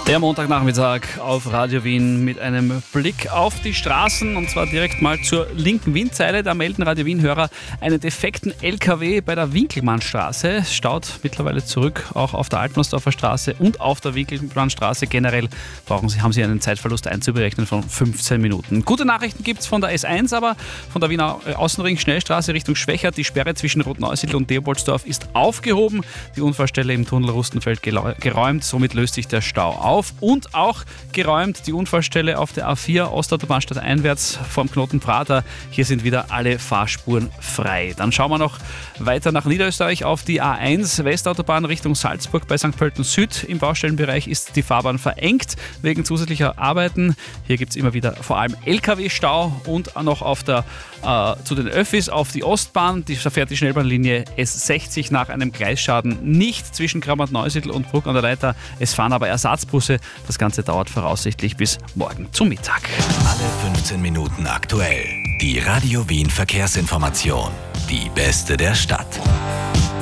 Der Montagnachmittag auf Radio Wien mit einem Blick auf die Straßen und zwar direkt mal zur linken Windseite. Da melden Radio Wien-Hörer einen defekten LKW bei der Winkelmannstraße. Es staut mittlerweile zurück, auch auf der Altmannsdorfer Straße und auf der Winkelmannstraße. Generell haben sie einen Zeitverlust einzuberechnen von 15 Minuten. Gute Nachrichten gibt es von der S1, aber von der Wiener Außenring-Schnellstraße Richtung Schwächert. Die Sperre zwischen Rotneusiedl und Leopoldsdorf ist aufgehoben. Die Unfallstelle im Tunnel Rustenfeld geräumt. Somit löst sich der Stau auf. Und auch geräumt die Unfallstelle auf der A4 Ostautobahnstadt einwärts vom Knoten Prater. Hier sind wieder alle Fahrspuren frei. Dann schauen wir noch weiter nach Niederösterreich auf die A1 Westautobahn Richtung Salzburg bei St. Pölten Süd. Im Baustellenbereich ist die Fahrbahn verengt wegen zusätzlicher Arbeiten. Hier gibt es immer wieder vor allem LKW-Stau und noch auf der zu den Öffis auf die Ostbahn. Da fährt die Schnellbahnlinie S60 nach einem Gleisschaden nicht zwischen Kramart-Neusiedl und Bruck an der Leiter. Es fahren aber Ersatzbusse. Das Ganze dauert voraussichtlich bis morgen zum Mittag. Alle 15 Minuten aktuell. Die Radio Wien Verkehrsinformation. Die beste der Stadt.